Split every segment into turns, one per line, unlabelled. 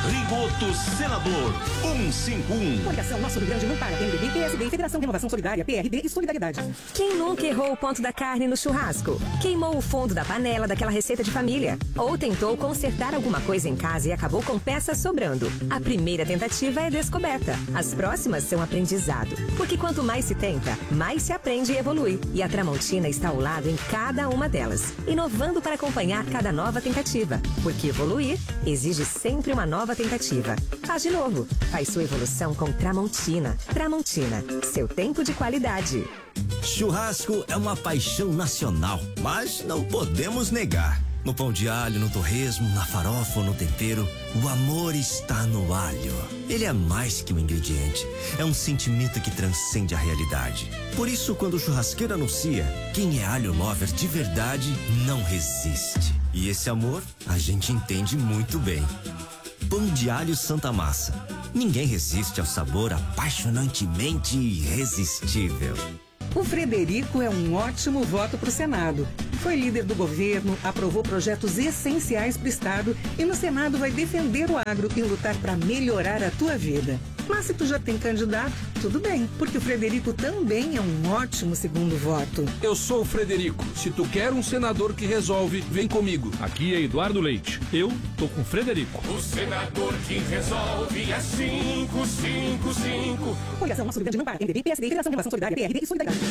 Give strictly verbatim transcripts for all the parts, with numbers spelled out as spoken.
Rigoto Senador cento e cinquenta e um.
Coligação Nosso Rio Grande não para. P M D B, P S D, Federação Renovação Solidária, P R D e Solidariedade.
Quem nunca errou o ponto da carne no churrasco? Queimou o fundo da panela daquela receita de família? Ou tentou consertar alguma coisa em casa e acabou com peças sobrando? A primeira tentativa é descoberta. As próximas são aprendizado. Porque quanto mais se tenta, mais se aprende e evolui. E a Tramontina está ao lado em cada uma delas, inovando para acompanhar cada nova tentativa. Porque evoluir exige sempre uma nova tentativa. Faz de novo. Faz sua evolução com Tramontina. Tramontina, seu tempo de qualidade.
Churrasco é uma paixão nacional, mas não podemos negar. No pão de alho, no torresmo, na farofa ou no tempero, o amor está no alho. Ele é mais que um ingrediente, é um sentimento que transcende a realidade. Por isso, quando o churrasqueiro anuncia, quem é alho lover de verdade não resiste. E esse amor a gente entende muito bem. Pão de alho Santa Massa. Ninguém resiste ao sabor apaixonantemente irresistível.
O Frederico é um ótimo voto para o Senado. Foi líder do governo, aprovou projetos essenciais para o Estado e no Senado vai defender o agro e lutar para melhorar a tua vida. Mas se tu já tem candidato, tudo bem, porque o Frederico também é um ótimo segundo voto.
Eu sou o Frederico. Se tu quer um senador que resolve, vem comigo. Aqui é Eduardo Leite. Eu tô com o Frederico.
O senador que resolve é cinco cinco cinco.
Coligação Nosso Rio Grande não para. M D B, P S D, Federação Renovação Solidária, P R D e Solidariedade.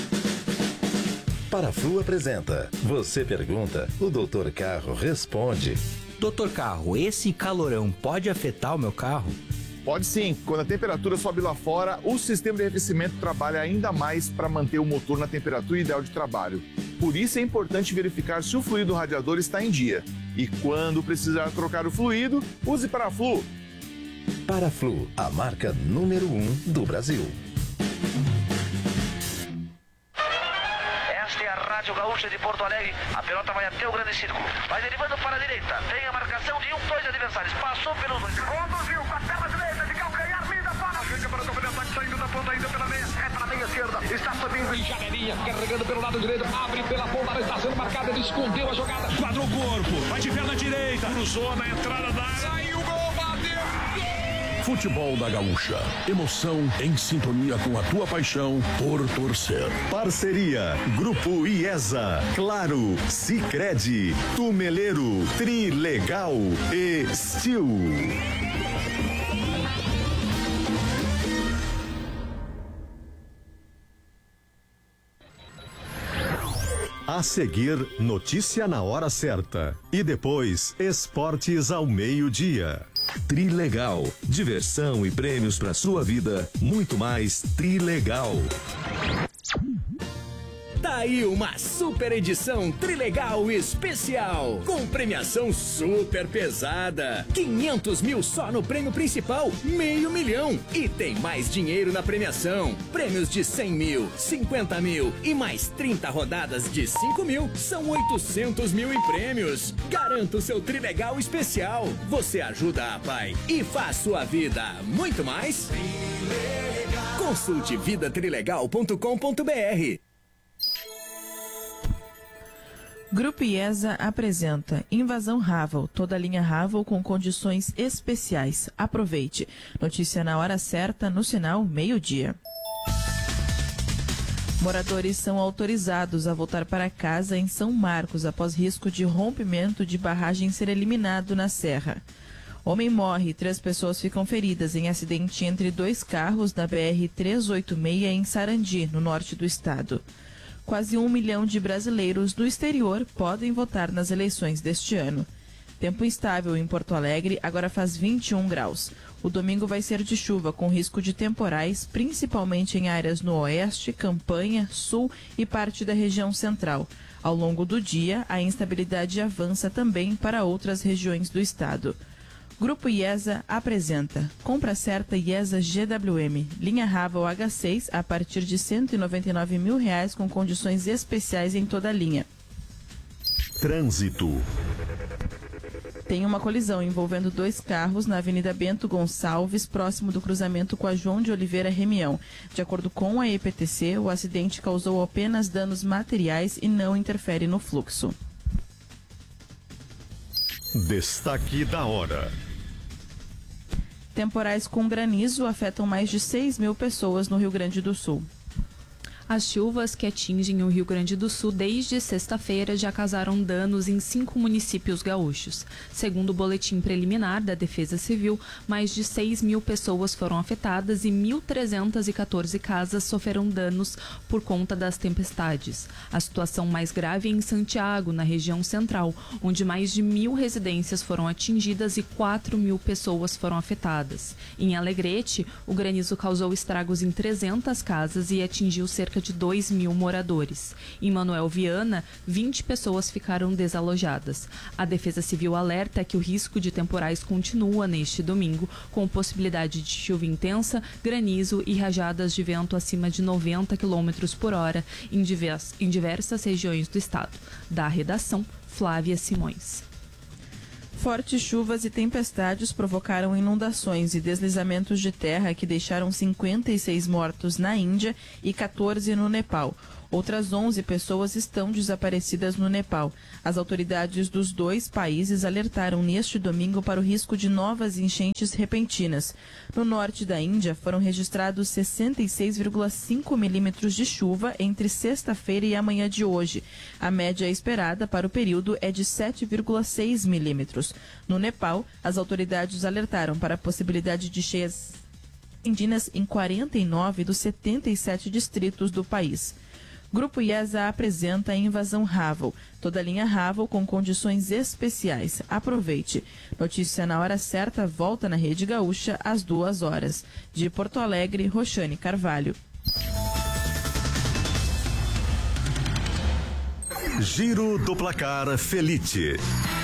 Paraflu apresenta. Você pergunta, o doutor Carro responde.
doutor Carro, esse calorão pode afetar o meu carro?
Pode sim. Quando a temperatura sobe lá fora, o sistema de arrefecimento trabalha ainda mais para manter o motor na temperatura ideal de trabalho. Por isso é importante verificar se o fluido do radiador está em dia. E quando precisar trocar o fluido, use Paraflu.
Paraflu, a marca número um do Brasil.
Esta é a Rádio Gaúcha de Porto Alegre. A pelota vai até o grande círculo. Vai derivando para a direita. Tem a marcação de um, dois adversários. Passou pelos dois. Conduziu com a perna direita de calcanhar. Linda para. Chega para o campo de ataque. Saindo da ponta ainda pela meia. É para a meia esquerda. Está subindo em janelinha. Carregando pelo lado direito. Abre pela ponta. Está sendo marcada. Ele escondeu a jogada.
Quadrou o corpo. Vai de perna direita. Cruzou na entrada da área.
Saiu o gol. Bateu.
Futebol da Gaúcha. Emoção em sintonia com a tua paixão por torcer.
Parceria. Grupo IESA. Claro. Sicredi. Tumeleiro. Trilegal. E Steel. A seguir, notícia na hora certa. E depois, esportes ao meio-dia. Trilegal. Diversão e prêmios para sua vida. Muito mais Trilegal.
Tá aí uma super edição Trilegal especial, com premiação super pesada. quinhentos mil só no prêmio principal, meio milhão. E tem mais dinheiro na premiação. Prêmios de cem mil, cinquenta mil e mais trinta rodadas de cinco mil. São oitocentos mil em prêmios. Garanta o seu Trilegal especial. Você ajuda a pai e faz sua vida muito mais. Trilegal. Consulte vida trilegal ponto com ponto br.
Grupo IESA apresenta Invasão Ravel, toda a linha Ravel com condições especiais. Aproveite. Notícia na hora certa, no sinal meio-dia. Moradores são autorizados a voltar para casa em São Marcos após risco de rompimento de barragem ser eliminado na Serra. Homem morre e três pessoas ficam feridas em acidente entre dois carros na B R trezentos e oitenta e seis em Sarandi, no norte do estado. Quase um milhão de brasileiros do exterior podem votar nas eleições deste ano. Tempo instável em Porto Alegre, agora faz vinte e um graus. O domingo vai ser de chuva, com risco de temporais, principalmente em áreas no oeste, Campanha, sul e parte da região central. Ao longo do dia, a instabilidade avança também para outras regiões do estado. Grupo IESA apresenta Compra Certa IESA G W M, linha Ravel H seis a partir de cento e noventa e nove mil reais com condições especiais em toda a linha.
Trânsito.
Tem uma colisão envolvendo dois carros na Avenida Bento Gonçalves, próximo do cruzamento com a João de Oliveira Remião. De acordo com a E P T C, o acidente causou apenas danos materiais e não interfere no fluxo.
Destaque da hora.
Temporais com granizo afetam mais de seis mil pessoas no Rio Grande do Sul.
As chuvas que atingem o Rio Grande do Sul desde sexta-feira já causaram danos em cinco municípios gaúchos. Segundo o boletim preliminar da Defesa Civil, mais de seis mil pessoas foram afetadas e mil trezentas e quatorze casas sofreram danos por conta das tempestades. A situação mais grave é em Santiago, na região central, onde mais de mil residências foram atingidas e quatro mil pessoas foram afetadas. Em Alegrete, o granizo causou estragos em trezentas casas e atingiu cerca de dois mil moradores. Em Manoel Viana, vinte pessoas ficaram desalojadas. A Defesa Civil alerta que o risco de temporais continua neste domingo, com possibilidade de chuva intensa, granizo e rajadas de vento acima de noventa quilômetros por hora em divers, em diversas regiões do estado. Da redação, Flávia Simões.
Fortes chuvas e tempestades provocaram inundações e deslizamentos de terra que deixaram cinquenta e seis mortos na Índia e quatorze no Nepal. Outras onze pessoas estão desaparecidas no Nepal. As autoridades dos dois países alertaram neste domingo para o risco de novas enchentes repentinas. No norte da Índia, foram registrados sessenta e seis vírgula cinco milímetros de chuva entre sexta-feira e amanhã de hoje. A média esperada para o período é de sete vírgula seis milímetros. No Nepal, as autoridades alertaram para a possibilidade de cheias repentinas em quarenta e nove dos setenta e sete distritos do país. Grupo IESA apresenta a invasão Ravel. Toda a linha Ravel com condições especiais. Aproveite. Notícia na hora certa volta na Rede Gaúcha às duas horas. De Porto Alegre, Roxane Carvalho.
Giro do Placar Felite.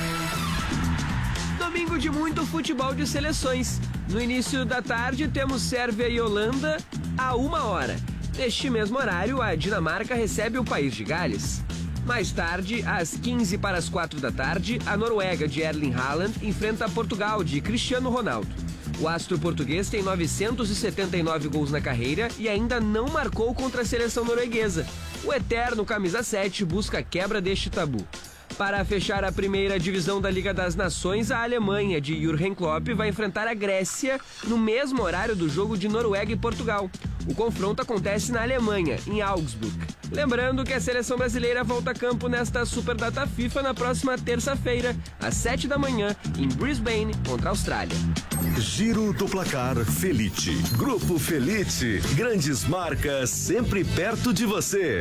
Domingo de muito futebol de seleções. No início da tarde temos Sérvia e Holanda a uma hora. Neste mesmo horário, a Dinamarca recebe o país de Gales. Mais tarde, às quinze para as quatro da tarde, a Noruega de Erling Haaland enfrenta Portugal de Cristiano Ronaldo. O astro português tem novecentos e setenta e nove gols na carreira e ainda não marcou contra a seleção norueguesa. O eterno camisa sete busca a quebra deste tabu. Para fechar a primeira divisão da Liga das Nações, a Alemanha de Jürgen Klopp vai enfrentar a Grécia no mesmo horário do jogo de Noruega e Portugal. O confronto acontece na Alemanha, em Augsburg. Lembrando que a seleção brasileira volta a campo nesta Superdata FIFA na próxima terça-feira, às sete da manhã, em Brisbane, contra a Austrália.
Giro do Placar Felite. Grupo Felite. Grandes marcas sempre perto de você.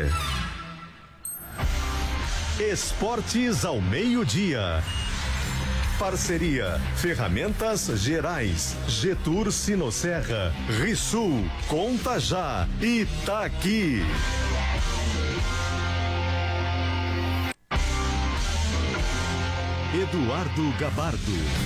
Esportes ao meio-dia. Parceria Ferramentas Gerais, Getur Sinosserra, Rissul, Conta Já e tá aqui. Eduardo Gabardo.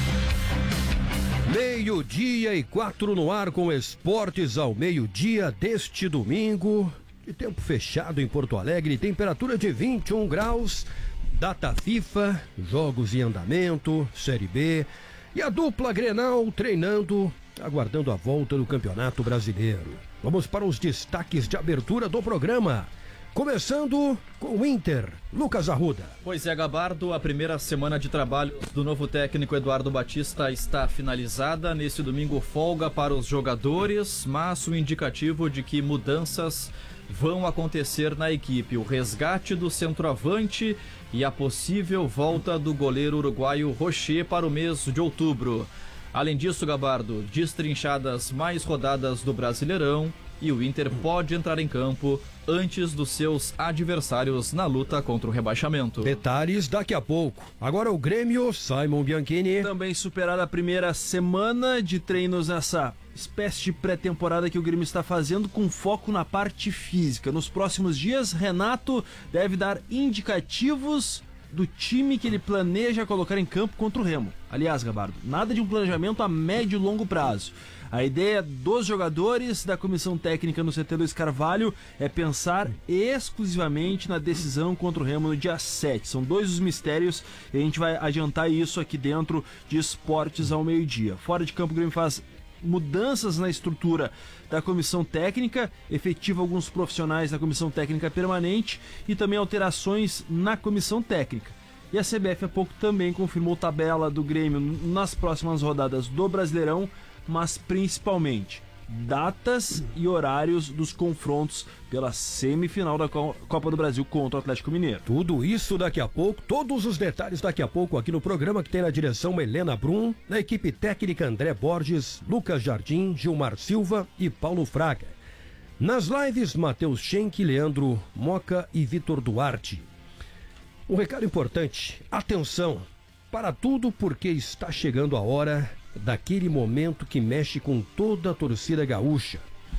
Meio-dia e quatro no ar com Esportes ao meio-dia deste domingo. De tempo fechado em Porto Alegre, temperatura de vinte e um graus. Data FIFA, jogos em andamento, Série B e a dupla Grenal treinando, aguardando a volta do Campeonato Brasileiro. Vamos para os destaques de abertura do programa. Começando com o Inter, Lucas Arruda.
Pois é, Gabardo, a primeira semana de trabalho do novo técnico Eduardo Batista está finalizada. Nesse domingo, folga para os jogadores, mas um indicativo de que mudanças vão acontecer na equipe. O resgate do centroavante e a possível volta do goleiro uruguaio Rocher para o mês de outubro. Além disso, Gabardo, destrinchadas mais rodadas do Brasileirão e o Inter pode entrar em campo antes dos seus adversários na luta contra o rebaixamento.
Detalhes daqui a pouco. Agora o Grêmio, Simon Bianchini.
Também superada a primeira semana de treinos nessa espécie de pré-temporada que o Grêmio está fazendo com foco na parte física. Nos próximos dias, Renato deve dar indicativos do time que ele planeja colocar em campo contra o Remo. Aliás, Gabardo, nada de um planejamento a médio e longo prazo. A ideia dos jogadores da comissão técnica no C T Luiz Carvalho é pensar exclusivamente na decisão contra o Remo no dia sete. São dois os mistérios e a gente vai adiantar isso aqui dentro de Esportes ao meio-dia. Fora de campo, o Grêmio faz mudanças na estrutura da comissão técnica, efetiva alguns profissionais da comissão técnica permanente e também alterações na comissão técnica. E a C B F há pouco também confirmou tabela do Grêmio nas próximas rodadas do Brasileirão, mas principalmente datas e horários dos confrontos pela semifinal da Copa do Brasil contra o Atlético Mineiro.
Tudo isso daqui a pouco, todos os detalhes daqui a pouco aqui no programa, que tem na direção Helena Brum, na equipe técnica André Borges, Lucas Jardim, Gilmar Silva e Paulo Fraga. Nas lives, Matheus Schenck, Leandro Moca e Vitor Duarte. Um recado importante, atenção, para tudo, porque está chegando a hora daquele momento que mexe com toda a torcida gaúcha.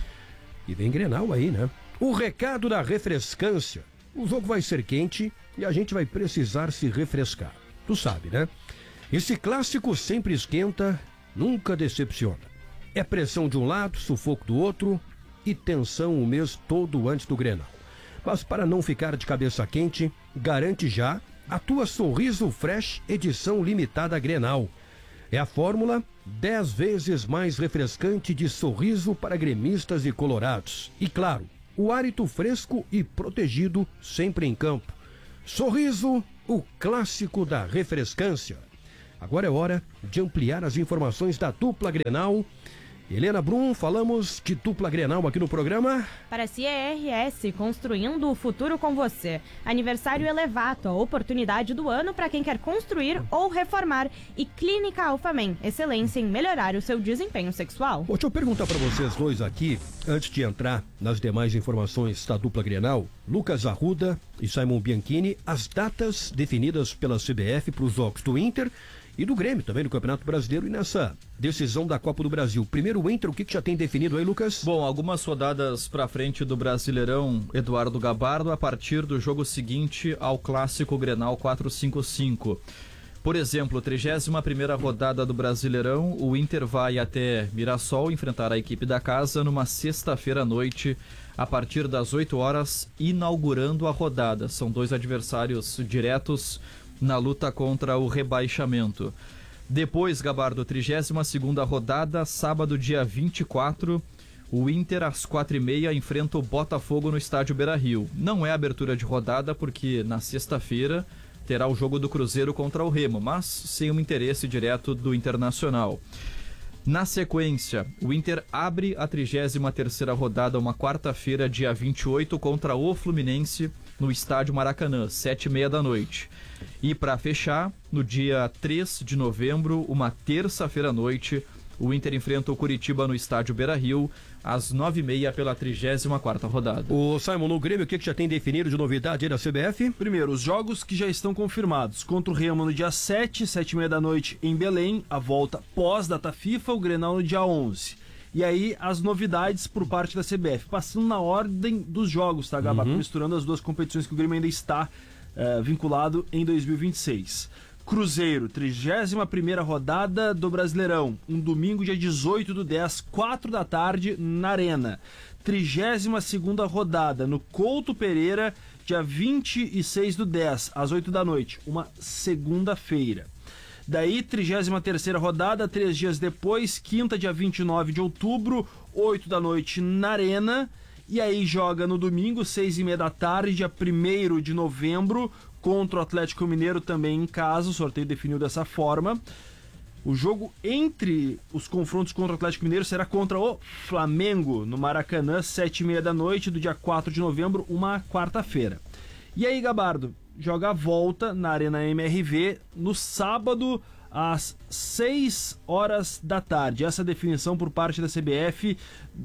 E vem Grenal aí, né? O recado da refrescância. O jogo vai ser quente e a gente vai precisar se refrescar. Tu sabe, né? Esse clássico sempre esquenta, nunca decepciona. É pressão de um lado, sufoco do outro e tensão o mês todo antes do Grenal. Mas para não ficar de cabeça quente, garante já a tua Sorriso Fresh edição limitada Grenal. É a fórmula dez vezes mais refrescante de sorriso para gremistas e colorados. E claro, o hálito fresco e protegido sempre em campo. Sorriso, o clássico da refrescância. Agora é hora de ampliar as informações da dupla Grenal. Helena Brum, falamos de dupla Grenal aqui no programa.
Para a C E R S, construindo o futuro com você. Aniversário Elevato, a oportunidade do ano para quem quer construir ou reformar. E Clínica Alphamen, excelência em melhorar o seu desempenho sexual.
Deixa eu perguntar para vocês dois aqui, antes de entrar nas demais informações da dupla Grenal, Lucas Arruda e Simon Bianchini, as datas definidas pela C B F para os jogos do Inter e do Grêmio também no Campeonato Brasileiro e nessa decisão da Copa do Brasil. Primeiro o Inter, o que, que já tem definido aí, Lucas?
Bom, algumas rodadas para frente do Brasileirão, Eduardo Gabardo, a partir do jogo seguinte ao clássico Grenal quatrocentos e cinquenta e cinco. Por exemplo, trigésima primeira rodada do Brasileirão, o Inter vai até Mirassol enfrentar a equipe da casa numa sexta-feira à noite, a partir das oito horas, inaugurando a rodada. São dois adversários diretos na luta contra o rebaixamento. Depois, Gabardo, trigésima segunda rodada, sábado, dia vinte e quatro, o Inter, às quatro e meia, enfrenta o Botafogo no estádio Beira-Rio. Não é abertura de rodada, porque na sexta-feira terá o jogo do Cruzeiro contra o Remo, mas sem um interesse direto do Internacional. Na sequência, o Inter abre a trigésima terceira rodada, uma quarta-feira, dia vinte e oito, contra o Fluminense, no estádio Maracanã, sete e meia da noite. E para fechar, no dia três de novembro, uma terça-feira à noite, o Inter enfrenta o Curitiba no estádio Beira-Rio, às nove e meia, pela trigésima quarta rodada.
O Simon, no Grêmio, o que, que já tem definido de novidade aí da C B F?
Primeiro, os jogos que já estão confirmados. Contra o Remo no dia sete, sete e meia da noite em Belém, a volta pós-data FIFA, o Grenal no dia onze. E aí, as novidades por parte da C B F, passando na ordem dos jogos, tá, Gabato? Uhum. Misturando as duas competições que o Grêmio ainda está uh, vinculado em dois mil e vinte e seis. Cruzeiro, trigésima primeira rodada do Brasileirão, um domingo, dia dezoito do dez, quatro da tarde, na Arena. trigésima segunda rodada, no Couto Pereira, dia vinte e seis do dez, às oito da noite, uma segunda-feira. Daí, trigésima terceira rodada, três dias depois, quinta, dia vinte e nove de outubro, oito da noite, na Arena. E aí joga no domingo, seis e meia da tarde, dia primeiro de novembro, contra o Atlético Mineiro, também em casa. O sorteio definiu dessa forma. O jogo entre os confrontos contra o Atlético Mineiro será contra o Flamengo, no Maracanã, sete e meia da noite, do dia quatro de novembro, uma quarta-feira. E aí, Gabardo, joga a volta na Arena M R V no sábado, às seis horas da tarde. Essa definição por parte da C B F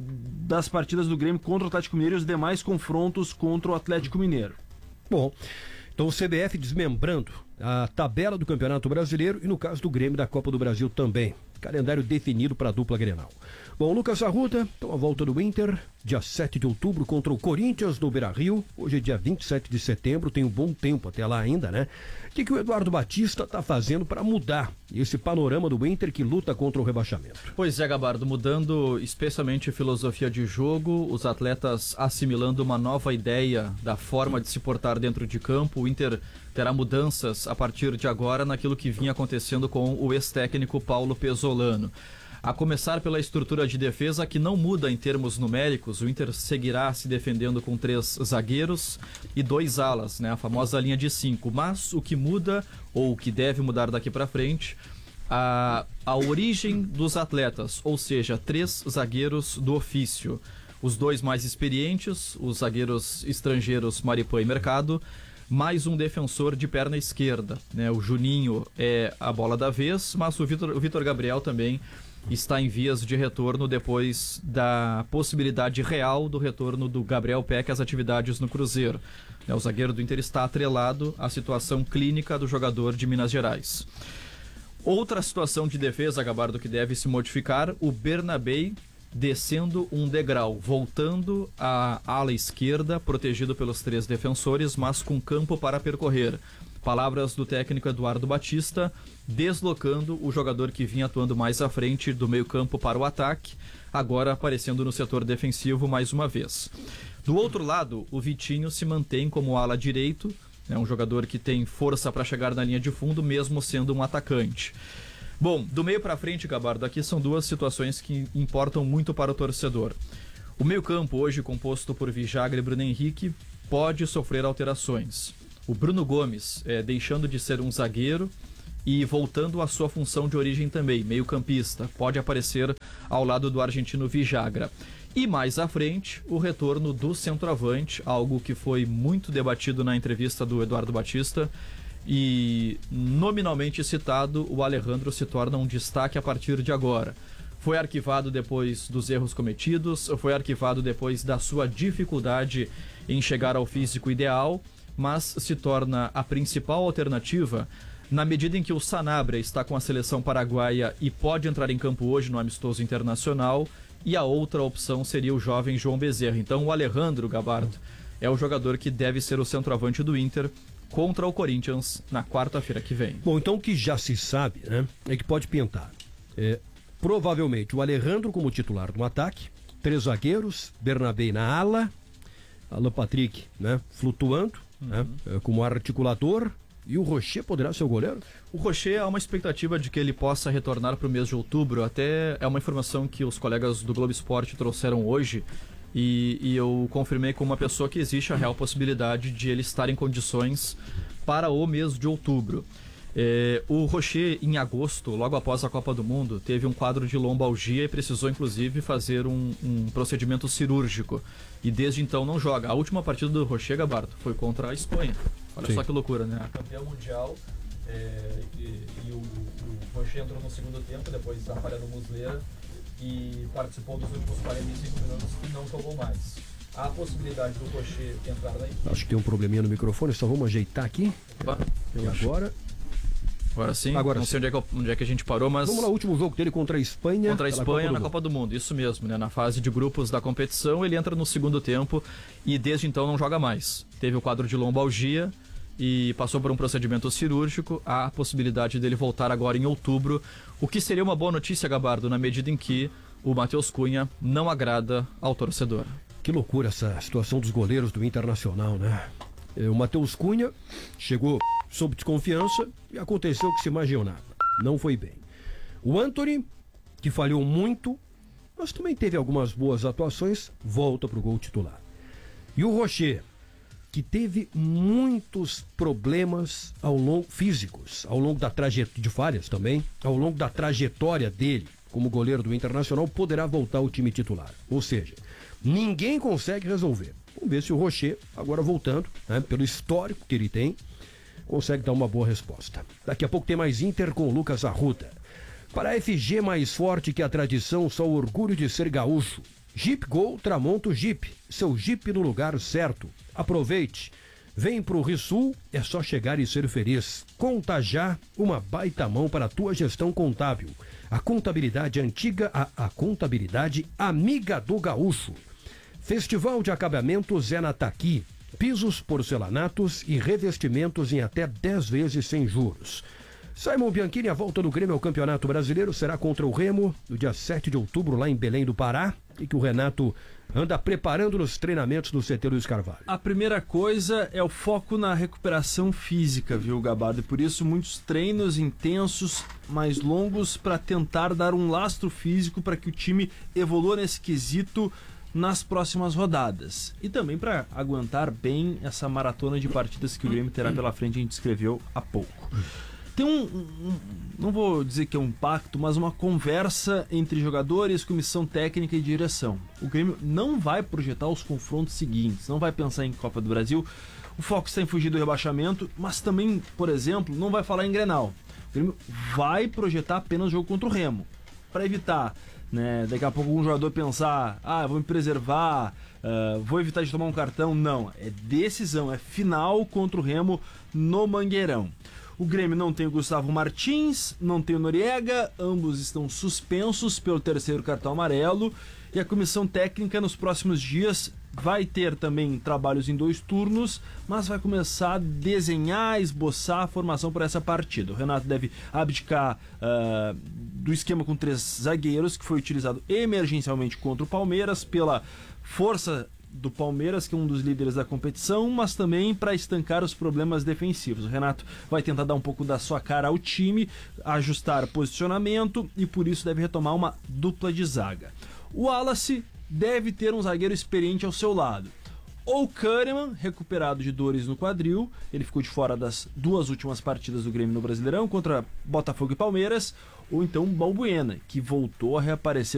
das partidas do Grêmio contra o Atlético Mineiro e os demais confrontos contra o Atlético Mineiro.
Bom, então o C B F desmembrando a tabela do Campeonato Brasileiro e no caso do Grêmio da Copa do Brasil também. Calendário definido para a dupla Grenal. Bom, Lucas Arruda, então a volta do Inter, dia sete de outubro contra o Corinthians no Beira-Rio. Hoje é dia vinte e sete de setembro, tem um bom tempo até lá ainda, né? O que, que o Eduardo Batista está fazendo para mudar esse panorama do Inter que luta contra o rebaixamento?
Pois é, Gabardo, mudando especialmente a filosofia de jogo, os atletas assimilando uma nova ideia da forma de se portar dentro de campo. O Inter terá mudanças a partir de agora naquilo que vinha acontecendo com o ex-técnico Paulo Pesolano. A começar pela estrutura de defesa, que não muda em termos numéricos. O Inter seguirá se defendendo com três zagueiros e dois alas, né? A famosa linha de cinco. Mas o que muda, ou o que deve mudar daqui para frente, a, a origem dos atletas, ou seja, três zagueiros do ofício. Os dois mais experientes, os zagueiros estrangeiros Maripan e Mercado, mais um defensor de perna esquerda, né? O Juninho é a bola da vez, mas o Vitor, o Vitor Gabriel também está em vias de retorno depois da possibilidade real do retorno do Gabriel Peck às atividades no Cruzeiro. O zagueiro do Inter está atrelado à situação clínica do jogador de Minas Gerais. Outra situação de defesa, Gabardo, que deve se modificar, o Bernabei descendo um degrau, voltando à ala esquerda, protegido pelos três defensores, mas com campo para percorrer. Palavras do técnico Eduardo Batista, deslocando o jogador que vinha atuando mais à frente do meio-campo para o ataque, agora aparecendo no setor defensivo mais uma vez. Do outro lado, o Vitinho se mantém como ala direito, é um jogador que tem força para chegar na linha de fundo, mesmo sendo um atacante. Bom, do meio para frente, Gabardo, aqui são duas situações que importam muito para o torcedor. O meio-campo, hoje composto por Vijagra e Bruno Henrique, pode sofrer alterações. O Bruno Gomes é, deixando de ser um zagueiro e voltando à sua função de origem também, meio-campista, pode aparecer ao lado do argentino Vijagra. E mais à frente, o retorno do centroavante, algo que foi muito debatido na entrevista do Eduardo Batista, e nominalmente citado, o Alejandro se torna um destaque a partir de agora. Foi arquivado depois dos erros cometidos, foi arquivado depois da sua dificuldade em chegar ao físico ideal, mas se torna a principal alternativa na medida em que o Sanabria está com a seleção paraguaia e pode entrar em campo hoje no amistoso internacional, e a outra opção seria o jovem João Bezerra. Então o Alejandro, Gabardo, é o jogador que deve ser o centroavante do Inter contra o Corinthians na quarta-feira que vem.
Bom, então o que já se sabe, né, é que pode pintar. É, provavelmente o Alejandro como titular no ataque, três zagueiros, Bernabei na ala, Alan Patrick, né, flutuando, uhum. né, como articulador, e o Rocher poderá ser o goleiro?
O Rocher, há uma expectativa de que ele possa retornar para o mês de outubro, até é uma informação que os colegas do Globo Esporte trouxeram hoje, E, e eu confirmei com uma pessoa que existe a real possibilidade de ele estar em condições para o mês de outubro. É, o Rocher, em agosto, logo após a Copa do Mundo, teve um quadro de lombalgia e precisou, inclusive, fazer um, um procedimento cirúrgico. E desde então não joga. A última partida do Rocher, Gabardo, foi contra a Espanha. Olha Sim. só que loucura, né? A campeã mundial, é, e, e o, o Rocher entrou no segundo tempo, depois da falha do Muslera, e participou dos últimos quarenta e cinco minutos e não jogou mais. Há a possibilidade do Rocher entrar na equipe.
Acho que tem um probleminha no microfone, só vamos ajeitar aqui.
Opa.
E agora...
Agora sim,
agora
não
sim.
sei onde é, que, onde é que a gente parou, mas...
Vamos lá, o último jogo dele contra a Espanha.
Contra a Espanha
Copa
na Copa do Mundo, isso mesmo, né? Na fase de grupos da competição, ele entra no segundo tempo e desde então não joga mais. Teve o quadro de lombalgia e passou por um procedimento cirúrgico. Há a possibilidade dele voltar agora em outubro, o que seria uma boa notícia, Gabardo, na medida em que o Matheus Cunha não agrada ao torcedor.
Que loucura essa situação dos goleiros do Internacional, né? O Matheus Cunha chegou sob desconfiança e aconteceu o que se imaginava. Não foi bem. O Antony, que falhou muito, mas também teve algumas boas atuações, volta para o gol titular. E o Rocher, que teve muitos problemas ao longo, físicos, ao longo da trajetória, de falhas também, ao longo da trajetória dele como goleiro do Internacional, poderá voltar ao time titular. Ou seja, ninguém consegue resolver. Vamos ver se o Rocher, agora voltando, né, pelo histórico que ele tem, consegue dar uma boa resposta. Daqui a pouco tem mais Inter com o Lucas Arruda. Para a F G, mais forte que a tradição, só o orgulho de ser gaúcho. Jeep Gol Tramonto Jeep, seu Jeep no lugar certo. Aproveite. Vem pro Risul, é só chegar e ser feliz. Conta já, uma baita mão para a tua gestão contábil. A contabilidade antiga, a, a contabilidade amiga do gaúcho. Festival de acabamentos é na Taqui. Pisos, porcelanatos e revestimentos em até dez vezes sem juros. Simon Bianchini, a volta do Grêmio ao Campeonato Brasileiro será contra o Remo no dia sete de outubro lá em Belém do Pará, e que o Renato anda preparando nos treinamentos do C T Luiz Carvalho.
A primeira coisa é o foco na recuperação física, viu, Gabardo? E por isso muitos treinos intensos, mais longos, para tentar dar um lastro físico para que o time evolua nesse quesito nas próximas rodadas. E também para aguentar bem essa maratona de partidas que o Grêmio terá pela frente, a gente escreveu há pouco. tem um, um, não vou dizer que é um pacto, mas uma conversa entre jogadores, comissão técnica e direção. O Grêmio não vai projetar os confrontos seguintes, não vai pensar em Copa do Brasil. O foco está em fugir do rebaixamento, mas também, por exemplo, não vai falar em Grenal. O Grêmio vai projetar apenas o jogo contra o Remo, para evitar, né, daqui a pouco um jogador pensar, ah, vou me preservar, uh, vou evitar de tomar um cartão. Não, é decisão, é final contra o Remo no Mangueirão. O Grêmio não tem o Gustavo Martins, não tem o Noriega, ambos estão suspensos pelo terceiro cartão amarelo, e a comissão técnica nos próximos dias vai ter também trabalhos em dois turnos, mas vai começar a desenhar, esboçar a formação para essa partida. O Renato deve abdicar uh, do esquema com três zagueiros, que foi utilizado emergencialmente contra o Palmeiras, pela força do Palmeiras, que é um dos líderes da competição, mas também para estancar os problemas defensivos. O Renato vai tentar dar um pouco da sua cara ao time, ajustar posicionamento, e por isso deve retomar uma dupla de zaga. O Wallace deve ter um zagueiro experiente ao seu lado. Ou Kahneman, recuperado de dores no quadril, ele ficou de fora das duas últimas partidas do Grêmio no Brasileirão, contra Botafogo e Palmeiras, ou então Balbuena, que voltou a reaparecer